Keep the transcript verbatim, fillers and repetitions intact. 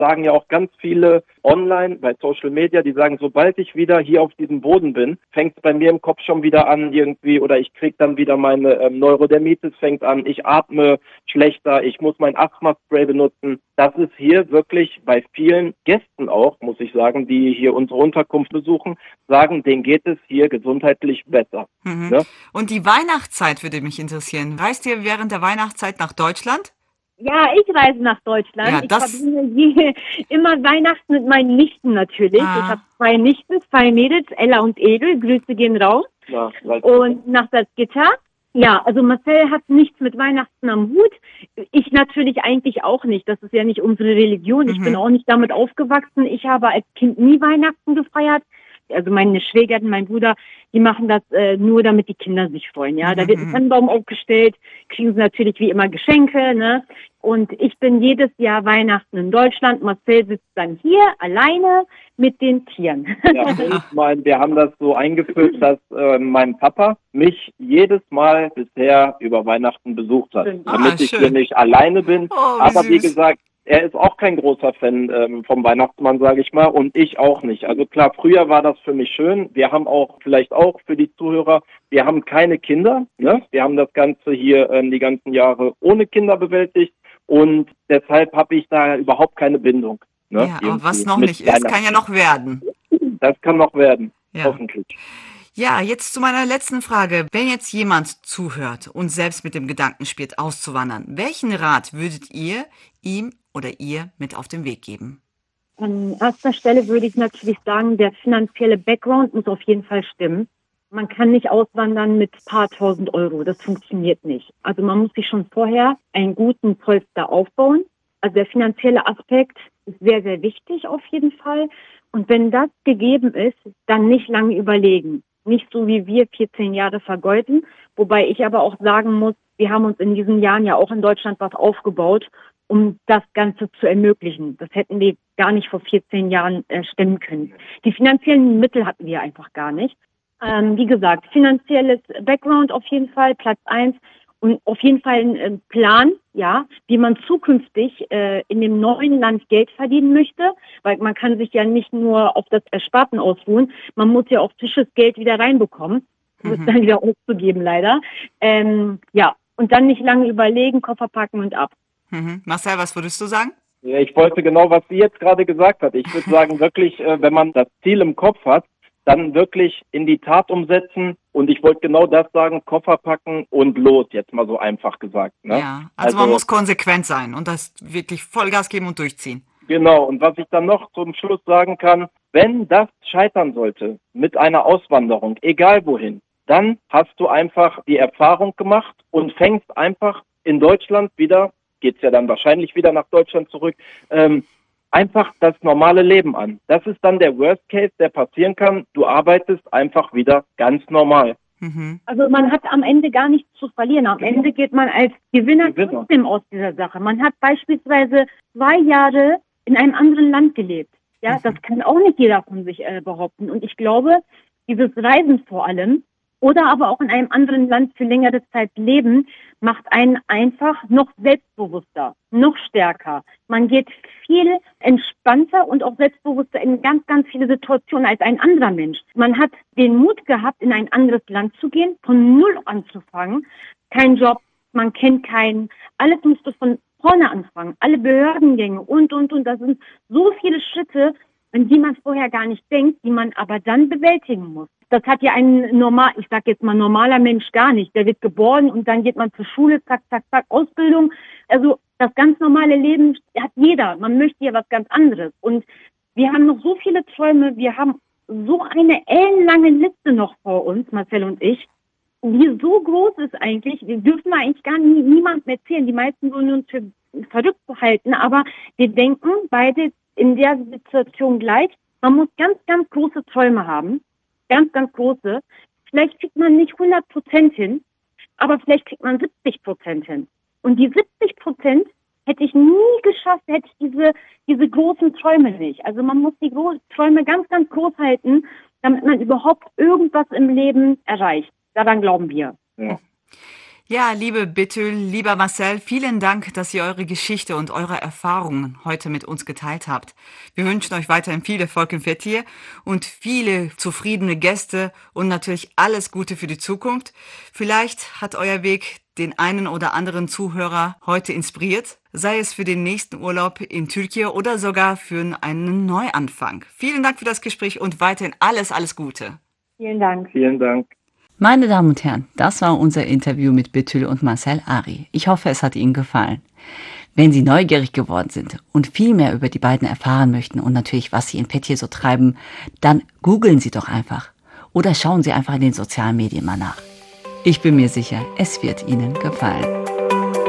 sagen ja auch ganz viele online bei Social Media, die sagen, sobald ich wieder hier auf diesem Boden bin, fängt es bei mir im Kopf schon wieder an irgendwie oder ich kriege dann wieder meine ähm, Neurodermitis fängt an, ich atme schlechter, ich muss mein Asthma-Spray benutzen. Das ist hier wirklich bei vielen Gästen auch, muss ich sagen, die hier unsere Unterkunft besuchen, sagen, denen geht es hier gesundheitlich besser. Mhm. Ne? Und die Weihnachtszeit würde mich interessieren. Reist ihr während der Weihnachtszeit nach Deutschland? Ja, ich reise nach Deutschland. Ja, Ich das. verbringe je, immer Weihnachten mit meinen Nichten natürlich. Ah. Ich habe zwei Nichten, zwei Mädels, Ella und Edel. Grüße gehen raus. Ja, Und nach Salzgitter. Ja, also Marcel hat nichts mit Weihnachten am Hut. Ich natürlich eigentlich auch nicht. Das ist ja nicht unsere Religion. Ich Mhm. bin auch nicht damit aufgewachsen. Ich habe als Kind nie Weihnachten gefeiert. Also meine Schwägerin, mein Bruder, die machen das äh, nur, damit die Kinder sich freuen. Ja, da wird ein Tannenbaum aufgestellt, kriegen sie natürlich wie immer Geschenke, ne? Und ich bin jedes Jahr Weihnachten in Deutschland. Marcel sitzt dann hier alleine mit den Tieren. Ja, ich mein, wir haben das so eingeführt, dass äh, mein Papa mich jedes Mal bisher über Weihnachten besucht hat, Schön. damit Ah, ich schön. hier nicht alleine bin. Oh, wie Aber wie süß. gesagt, er ist auch kein großer Fan ähm, vom Weihnachtsmann, sage ich mal, und ich auch nicht. Also klar, früher war das für mich schön. Wir haben auch, vielleicht auch für die Zuhörer, wir haben keine Kinder. Ne? Wir haben das Ganze hier ähm, die ganzen Jahre ohne Kinder bewältigt und deshalb habe ich da überhaupt keine Bindung. Ne? Ja, aber was Irgendwie noch mit nicht ist, kann ja Weihnachten. noch werden. Das kann noch werden, Ja. hoffentlich. Ja, jetzt zu meiner letzten Frage. Wenn jetzt jemand zuhört und selbst mit dem Gedanken spielt, auszuwandern, welchen Rat würdet ihr ihm oder ihr mit auf den Weg geben? An erster Stelle würde ich natürlich sagen, der finanzielle Background muss auf jeden Fall stimmen. Man kann nicht auswandern mit ein paar tausend Euro. Das funktioniert nicht. Also man muss sich schon vorher einen guten Polster aufbauen. Also der finanzielle Aspekt ist sehr, sehr wichtig auf jeden Fall. Und wenn das gegeben ist, dann nicht lange überlegen. Nicht so wie wir vierzehn Jahre vergeuden. Wobei ich aber auch sagen muss, wir haben uns in diesen Jahren ja auch in Deutschland was aufgebaut, um das Ganze zu ermöglichen. Das hätten wir gar nicht vor vierzehn Jahren äh, stemmen können. Die finanziellen Mittel hatten wir einfach gar nicht. Ähm, wie gesagt, finanzielles Background auf jeden Fall, Platz eins. Und auf jeden Fall ein äh, Plan, ja, wie man zukünftig äh, in dem neuen Land Geld verdienen möchte. Weil man kann sich ja nicht nur auf das Ersparten ausruhen. Man muss ja auch frisches Geld wieder reinbekommen. Um es Mhm. dann wieder auszugeben, leider. Ähm, ja, und dann nicht lange überlegen, Koffer packen und ab. Mhm. Marcel, was würdest du sagen? Ja, ich wollte genau, was sie jetzt gerade gesagt hat. Ich würde sagen, wirklich, äh, wenn man das Ziel im Kopf hat, dann wirklich in die Tat umsetzen. Und ich wollte genau das sagen, Koffer packen und los, jetzt mal so einfach gesagt. Ne? Ja, also, man muss konsequent sein und das wirklich Vollgas geben und durchziehen. Genau, und was ich dann noch zum Schluss sagen kann, wenn das scheitern sollte mit einer Auswanderung, egal wohin, dann hast du einfach die Erfahrung gemacht und fängst einfach in Deutschland wieder, geht's ja dann wahrscheinlich wieder nach Deutschland zurück, ähm, einfach das normale Leben an. Das ist dann der Worst Case, der passieren kann. Du arbeitest einfach wieder ganz normal. Mhm. Also man hat am Ende gar nichts zu verlieren. Am Genau. Ende geht man als Gewinner, Gewinner. trotzdem aus dieser Sache. Man hat beispielsweise zwei Jahre in einem anderen Land gelebt. Ja, Mhm. das kann auch nicht jeder von sich äh, behaupten. Und ich glaube, dieses Reisen vor allem oder aber auch in einem anderen Land für längere Zeit leben, macht einen einfach noch selbstbewusster, noch stärker. Man geht viel entspannter und auch selbstbewusster in ganz, ganz viele Situationen als ein anderer Mensch. Man hat den Mut gehabt, in ein anderes Land zu gehen, von Null anzufangen. Kein Job, man kennt keinen. Alles musste von vorne anfangen. Alle Behördengänge und, und, und. Das sind so viele Schritte, an die man vorher gar nicht denkt, die man aber dann bewältigen muss. Das hat ja ein normal, ich sag jetzt mal normaler Mensch gar nicht. Der wird geboren und dann geht man zur Schule, zack, zack, zack, Ausbildung. Also das ganz normale Leben hat jeder. Man möchte ja was ganz anderes. Und wir haben noch so viele Träume. Wir haben so eine ellenlange Liste noch vor uns, Marcel und ich, die so groß ist eigentlich. Wir dürfen eigentlich gar nie, niemandem erzählen. Die meisten wollen uns für verrückt halten, aber wir denken beide in der Situation gleich. Man muss ganz, ganz große Träume haben. Ganz, ganz große. Vielleicht kriegt man nicht hundert Prozent hin, aber vielleicht kriegt man siebzig Prozent hin. Und die siebzig Prozent hätte ich nie geschafft, hätte ich diese, diese großen Träume nicht. Also man muss die Gro- Träume ganz, ganz groß halten, damit man überhaupt irgendwas im Leben erreicht. Daran glauben wir. Ja. Ja, liebe Betül, lieber Marcel, vielen Dank, dass ihr eure Geschichte und eure Erfahrungen heute mit uns geteilt habt. Wir wünschen euch weiterhin viel Erfolg in Fethiye und viele zufriedene Gäste und natürlich alles Gute für die Zukunft. Vielleicht hat euer Weg den einen oder anderen Zuhörer heute inspiriert, sei es für den nächsten Urlaub in Türkei oder sogar für einen Neuanfang. Vielen Dank für das Gespräch und weiterhin alles, alles Gute. Vielen Dank. Vielen Dank. Meine Damen und Herren, das war unser Interview mit Betül und Marcel Ari. Ich hoffe, es hat Ihnen gefallen. Wenn Sie neugierig geworden sind und viel mehr über die beiden erfahren möchten und natürlich, was sie in Fethiye so treiben, dann googeln Sie doch einfach. Oder schauen Sie einfach in den sozialen Medien mal nach. Ich bin mir sicher, es wird Ihnen gefallen.